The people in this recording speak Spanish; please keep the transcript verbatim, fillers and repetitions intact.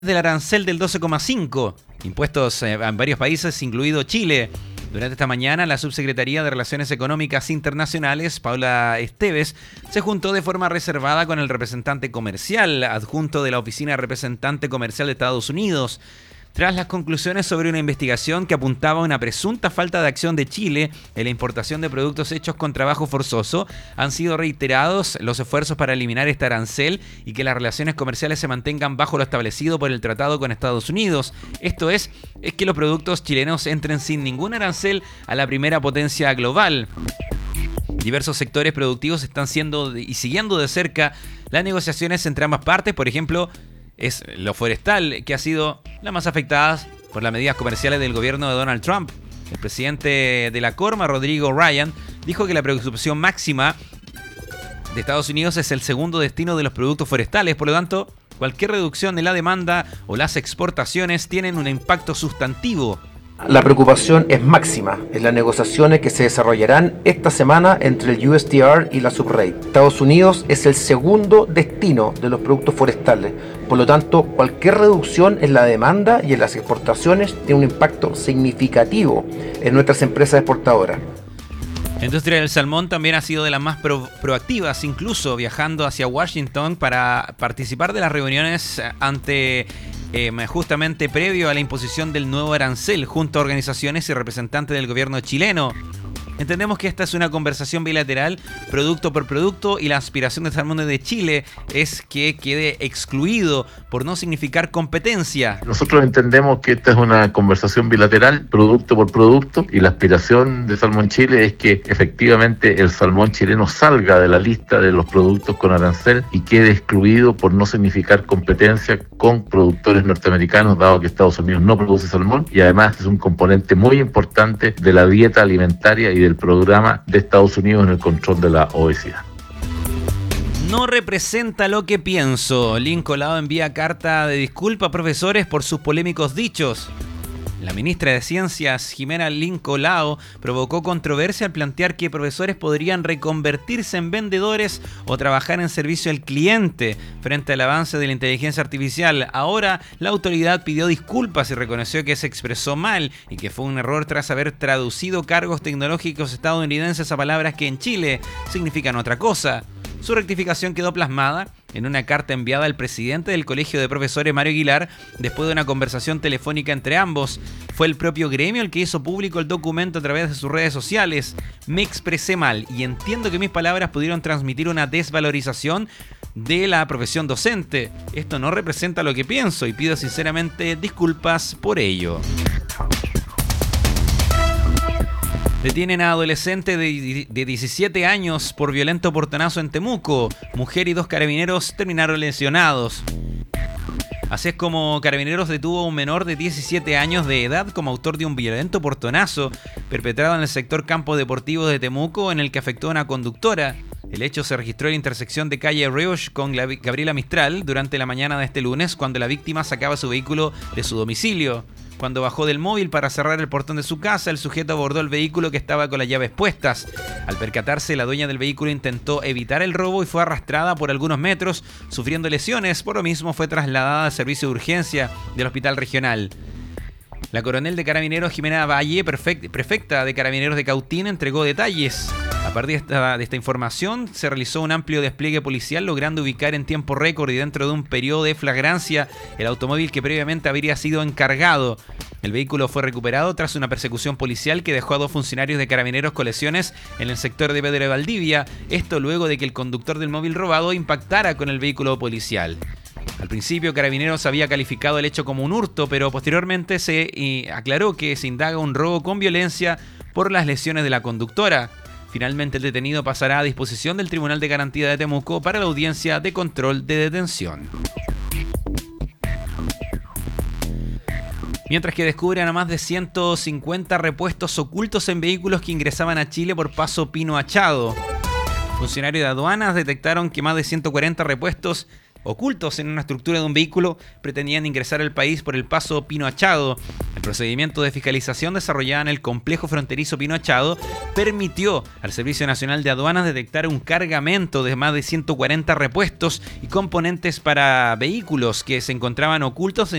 del arancel del doce coma cinco, impuestos en varios países, incluido Chile. Durante esta mañana, la Subsecretaría de Relaciones Económicas Internacionales, Paula Esteves, se juntó de forma reservada con el representante comercial adjunto de la Oficina de Representante Comercial de Estados Unidos. Tras las conclusiones sobre una investigación que apuntaba a una presunta falta de acción de Chile en la importación de productos hechos con trabajo forzoso, han sido reiterados los esfuerzos para eliminar este arancel y que las relaciones comerciales se mantengan bajo lo establecido por el tratado con Estados Unidos. Esto es, es que los productos chilenos entren sin ningún arancel a la primera potencia global. Diversos sectores productivos están siendo y siguiendo de cerca las negociaciones entre ambas partes. Por ejemplo, es lo forestal, que ha sido la más afectada por las medidas comerciales del gobierno de Donald Trump. El presidente de la Corma, Rodrigo Ryan, dijo que la preocupación máxima de Estados Unidos es el segundo destino de los productos forestales. Por lo tanto, cualquier reducción de la demanda o las exportaciones tienen un impacto sustantivo. La preocupación es máxima en las negociaciones que se desarrollarán esta semana entre el U S T R y la subrate. Estados Unidos es el segundo destino de los productos forestales. Por lo tanto, cualquier reducción en la demanda y en las exportaciones tiene un impacto significativo en nuestras empresas exportadoras. La industria del salmón también ha sido de las más pro- proactivas, incluso viajando hacia Washington para participar de las reuniones ante... Eh, justamente previo a la imposición del nuevo arancel junto a organizaciones y representantes del gobierno chileno. Entendemos que esta es una conversación bilateral, producto por producto, y la aspiración de Salmones de Chile es que quede excluido por no significar competencia. Nosotros entendemos que esta es una conversación bilateral, producto por producto, y la aspiración de Salmón Chile es que efectivamente el salmón chileno salga de la lista de los productos con arancel y quede excluido por no significar competencia con productores norteamericanos, dado que Estados Unidos no produce salmón y además es un componente muy importante de la dieta alimentaria y del programa de Estados Unidos en el control de la obesidad. No representa lo que pienso. Lynn Colao envía carta de disculpa a profesores por sus polémicos dichos. La ministra de Ciencias, Jimena Lynn Colao, provocó controversia al plantear que profesores podrían reconvertirse en vendedores o trabajar en servicio al cliente frente al avance de la inteligencia artificial. Ahora, la autoridad pidió disculpas y reconoció que se expresó mal y que fue un error tras haber traducido cargos tecnológicos estadounidenses a palabras que en Chile significan otra cosa. Su rectificación quedó plasmada en una carta enviada al presidente del Colegio de Profesores, Mario Aguilar, después de una conversación telefónica entre ambos. Fue el propio gremio el que hizo público el documento a través de sus redes sociales. Me expresé mal y entiendo que mis palabras pudieron transmitir una desvalorización de la profesión docente. Esto no representa lo que pienso y pido sinceramente disculpas por ello. Detienen a adolescente de diecisiete años por violento portonazo en Temuco. Mujer y dos carabineros terminaron lesionados. Así es como Carabineros detuvo a un menor de diecisiete años de edad como autor de un violento portonazo perpetrado en el sector Campo Deportivo de Temuco, en el que afectó a una conductora. El hecho se registró en la intersección de calle Reusch con Gabriela Mistral durante la mañana de este lunes, cuando la víctima sacaba su vehículo de su domicilio. Cuando bajó del móvil para cerrar el portón de su casa, el sujeto abordó el vehículo que estaba con las llaves puestas. Al percatarse, la dueña del vehículo intentó evitar el robo y fue arrastrada por algunos metros, sufriendo lesiones. Por lo mismo, fue trasladada al servicio de urgencia del hospital regional. La coronel de Carabineros, Jimena Valle, prefecta de Carabineros de Cautín, entregó detalles. A partir de esta, de esta información, se realizó un amplio despliegue policial, logrando ubicar en tiempo récord y dentro de un periodo de flagrancia el automóvil que previamente habría sido encargado. El vehículo fue recuperado tras una persecución policial que dejó a dos funcionarios de Carabineros con lesiones en el sector de Pedro de Valdivia. Esto luego de que el conductor del móvil robado impactara con el vehículo policial. Al principio, Carabineros había calificado el hecho como un hurto, pero posteriormente se eh, aclaró que se indaga un robo con violencia por las lesiones de la conductora. Finalmente, el detenido pasará a disposición del Tribunal de Garantía de Temuco para la audiencia de control de detención. Mientras que descubren a más de ciento cincuenta repuestos ocultos en vehículos que ingresaban a Chile por paso Pino Achado. Funcionarios de aduanas detectaron que más de ciento cuarenta repuestos ocultos en una estructura de un vehículo pretendían ingresar al país por el paso Pino Achado. El procedimiento de fiscalización desarrollado en el complejo fronterizo Pino Achado permitió al Servicio Nacional de Aduanas detectar un cargamento de más de ciento cuarenta repuestos y componentes para vehículos que se encontraban ocultos